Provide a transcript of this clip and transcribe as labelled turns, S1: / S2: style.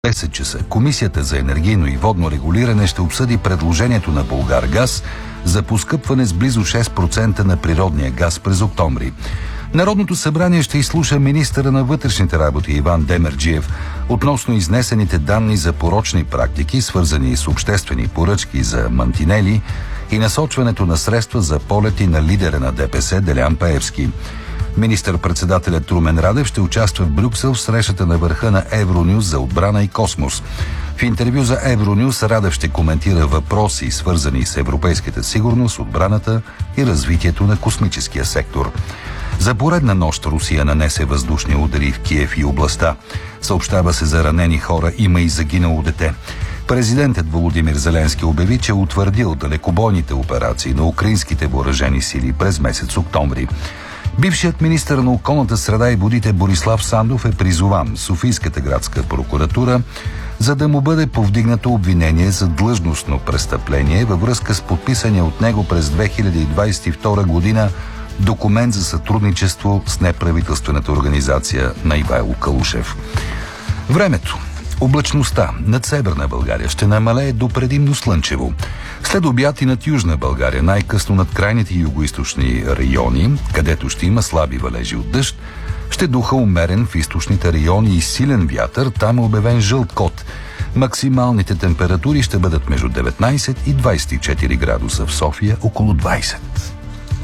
S1: 10 часа Комисията за енергийно и водно регулиране ще обсъди предложението на Булгаргаз за поскъпване с близо 6% на природния газ през октомври. Народното събрание ще изслуша министъра на вътрешните работи Иван Демерджиев относно изнесените данни за порочни практики, свързани с обществени поръчки за мантинели и насочването на средства за полети на лидера на ДПС Делян Пеевски. Министър-председателят Румен Радев ще участва в Брюксел в срещата на върха на Евронюс за отбрана и космос. В интервю за Евронюс Радев ще коментира въпроси, свързани с европейската сигурност, отбраната и развитието на космическия сектор. За поредна нощ Русия нанесе въздушни удари в Киев и областта. Съобщава се за ранени хора, има и загинало дете. Президентът Володимир Зеленски обяви, че утвърдил далекобойните операции на украинските въоръжени сили през месец октомври. Бившият министър на околната среда и водите Борислав Сандов е призован Софийската градска прокуратура, за да му бъде повдигнато обвинение за длъжностно престъпление във връзка с подписания от него през 2022 година документ за сътрудничество с неправителствената организация на Ивайло Калушев. Времето. Облачността над северна България ще намалее до предимно слънчево. След обяд и над южна България, най-късно над крайните югоизточни райони, където ще има слаби валежи от дъжд, ще духа умерен в източните райони и силен вятър, там е обявен жълт код. Максималните температури ще бъдат между 19 и 24 градуса, в София около 20.